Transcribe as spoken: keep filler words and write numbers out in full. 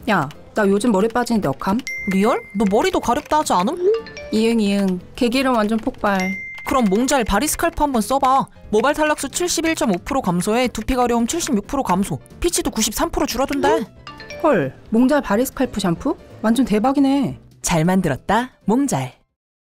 야, 나 요즘 머리 빠지는데 어감? 리얼? 너 머리도 가렵다 하지 않음? 이응 이응. 개기름 완전 폭발. 그럼 몽잘 바리스칼프 한번 써봐. 모발 탈락수 칠십일 점 오 퍼센트 감소에 두피 가려움 칠십육 퍼센트 감소, 피치도 구십삼 퍼센트 줄어든대. 헐, 몽잘 바리스칼프 샴푸? 완전 대박이네. 잘 만들었다, 몽잘.